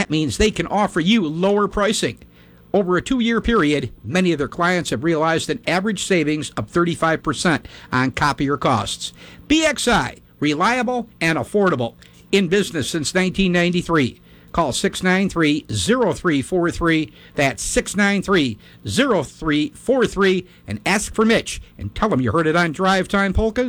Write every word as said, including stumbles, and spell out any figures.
That means they can offer you lower pricing. Over a two-year period, many of their clients have realized an average savings of thirty-five percent on copier costs. B X I, reliable and affordable. In business since nineteen ninety-three. Call six nine three, zero three four three. That's six nine three, zero three four three. And ask for Mitch and tell him you heard it on Drive Time Polkas.